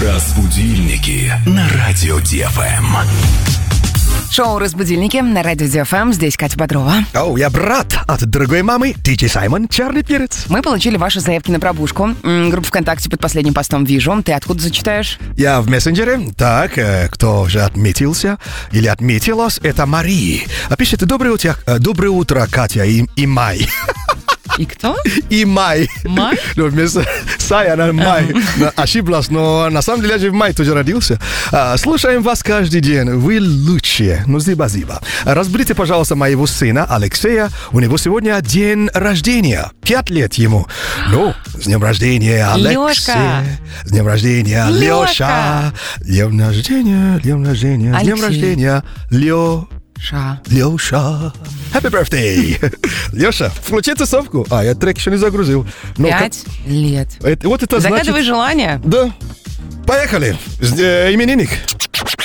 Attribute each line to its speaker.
Speaker 1: Разбудильники на радио ДФМ.
Speaker 2: Шоу «Разбудильники» на радио ДФМ. Здесь Катя Бодрова.
Speaker 3: Я брат от другой мамы, Диджей Саймон, Черный перец.
Speaker 2: Мы получили ваши заявки на пробужку. Группа ВКонтакте под последним постом вижу. Ты откуда зачитаешь?
Speaker 3: Я в мессенджере. Так, кто же отметился или отметилась, это Мария. Пишет: доброе утро, Катя и Май.
Speaker 2: И кто?
Speaker 3: И Май.
Speaker 2: Май?
Speaker 3: Ну, вместо Сай, она Май. Ошиблась, но на самом деле я же в мае тоже родился. Слушаем вас каждый день. Вы лучшие. Ну, спасибо. Разбудите, пожалуйста, моего сына Алексея. У него сегодня день рождения. 5 лет ему. Ну, с днем рождения, Алексей.
Speaker 2: Лёшка.
Speaker 3: С днем рождения, Лёша. С днем рождения, с днем рождения, с днем рождения, Лёша. Happy birthday! Лёша, включи тусовку. Я трек еще не загрузил.
Speaker 2: 5 лет.
Speaker 3: Вот это
Speaker 2: Загадывай
Speaker 3: значит...
Speaker 2: желание.
Speaker 3: Да. Поехали. Именинник.